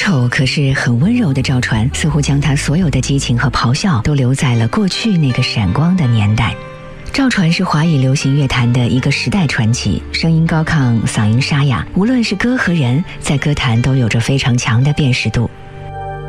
丑可是很温柔的赵传，似乎将他所有的激情和咆哮都留在了过去那个闪光的年代。赵传是华语流行乐坛的一个时代传奇，声音高亢，嗓音沙哑，无论是歌和人，在歌坛都有着非常强的辨识度。